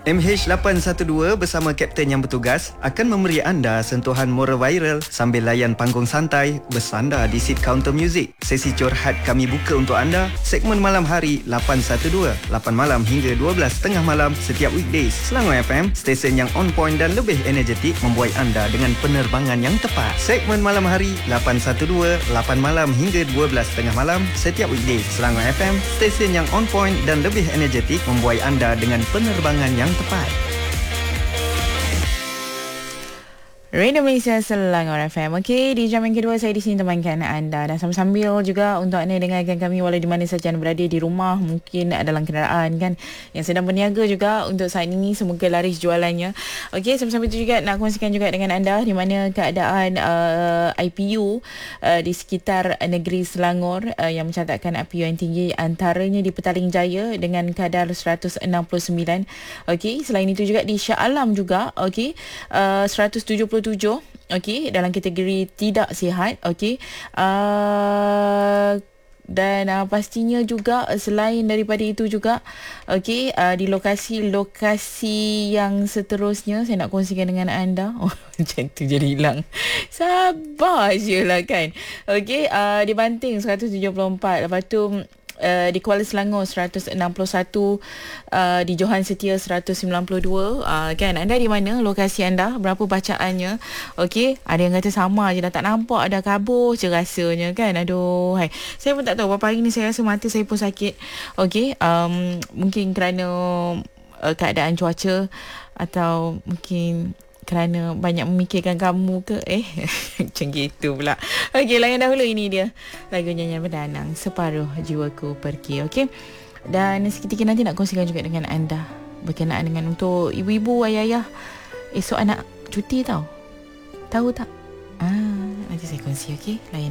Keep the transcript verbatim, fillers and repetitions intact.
M H lapan satu dua bersama Kapten yang bertugas akan memberi anda sentuhan moral viral sambil layan panggung santai bersandar di seat counter music. Sesi curhat kami buka untuk anda, segmen malam hari lapan satu dua, lapan malam hingga dua belas tengah malam setiap weekdays. Selangor F M, stesen yang on point dan lebih energetik membuai anda dengan penerbangan yang tepat. Segmen malam hari lapan satu dua, lapan malam hingga dua belas tengah malam setiap weekdays. Selangor F M, stesen yang on point dan lebih energetik membuai anda dengan penerbangan yang tepat. Radio Malaysia Selangor F M. Okey, di jam yang kedua saya di sini temankan anda dan sambil-sambil juga untuk anda dengarkan kami walau di mana saja anda berada, di rumah, mungkin dalam kenderaan kan, yang sedang berniaga juga untuk saat ini, semoga laris jualannya. Okey, sambil-sambil itu juga nak kongsikan juga dengan anda di mana keadaan uh, I P U uh, di sekitar negeri Selangor uh, yang mencatatkan I P U yang tinggi, antaranya di Petaling Jaya dengan kadar seratus enam puluh sembilan. Okey, selain itu juga di Shah Alam juga, okey, uh, seratus tujuh puluh tujuh, okey, dalam kategori tidak sihat, okey. Uh, dan uh, pastinya juga uh, selain daripada itu juga, okey, uh, di lokasi-lokasi yang seterusnya saya nak kongsikan dengan anda. Oh, macam tu jadi hilang. Sabar je lah kan. Okey, uh, di Banting seratus tujuh puluh empat, lepas tu Uh, di Kuala Selangor seratus enam puluh satu, uh, di Johan Setia seratus sembilan puluh dua, uh, kan, anda di mana lokasi anda, berapa bacaannya? Okey, ada yang kata sama je dah, tak nampak, ada kabur je rasanya kan. Aduh, hai. Saya pun tak tahu, beberapa hari ni saya rasa mata saya pun sakit. Okey, um, mungkin kerana uh, keadaan cuaca atau mungkin kerana banyak memikirkan kamu ke, eh macam gitu pula. Okey, layan dahulu, ini dia lagu nyanyian Berdanang, Separuh Jiwaku Pergi. Okey, dan seketika nanti nak kongsikan juga dengan anda berkenaan dengan untuk ibu-ibu, ayah-ayah esok anak cuti tau, tahu tak? Ah, nanti saya kongsi. Okey, layan.